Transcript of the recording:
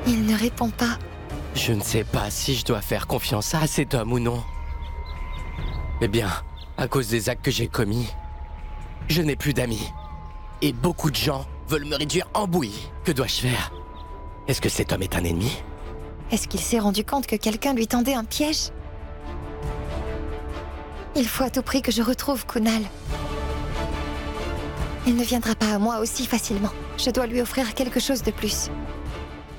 Il ne répond pas. Je ne sais pas si je dois faire confiance à cet homme ou non. Eh bien, à cause des actes que j'ai commis, je n'ai plus d'amis. Et beaucoup de gens veulent me réduire en bouillie. Que dois-je faire? Est-ce que cet homme est un ennemi? Est-ce qu'il s'est rendu compte que quelqu'un lui tendait un piège? Il faut à tout prix que je retrouve Kunal. Il ne viendra pas à moi aussi facilement. Je dois lui offrir quelque chose de plus.